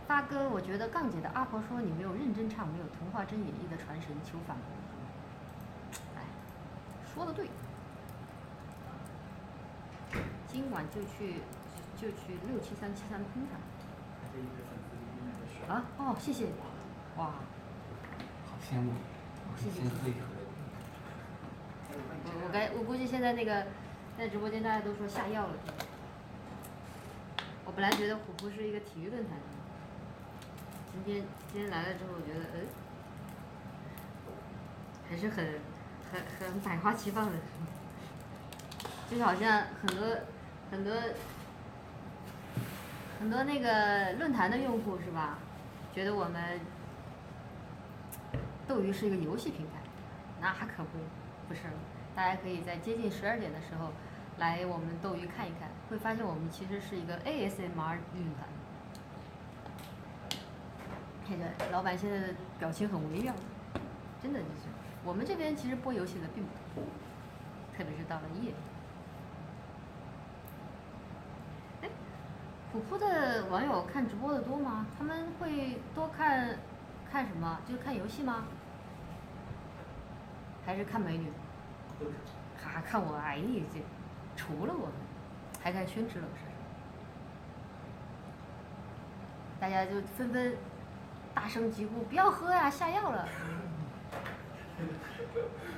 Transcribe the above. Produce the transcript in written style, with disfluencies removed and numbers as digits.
发哥，我觉得杠姐的阿婆说你没有认真唱，没有童话真演绎的传神，求反驳。哎，说的对。今晚就去67373喷他。啊哦，谢谢。哇， 好羡慕， 谢谢。 先喝一口。 我估计现在那个在直播间大家都说下药了。我本来觉得虎扑是一个体育论坛，今天来了之后，我觉得还是很百花齐放的，就是好像很多那个论坛的用户是吧，觉得我们斗鱼是一个游戏平台，那可不是，大家可以在接近12点的时候来我们斗鱼看一看，会发现我们其实是一个 ASMR 论坛。那个老板现在的表情很微妙，真的就是我们这边其实播游戏的并不多，特别是到了夜。哎，虎扑的网友看直播的多吗？他们会多看什么？就是看游戏吗？还是看美女？看我哎呀，这除了我，还看宣纸老师。大家就纷纷大声疾呼：“不要喝呀，下药了！”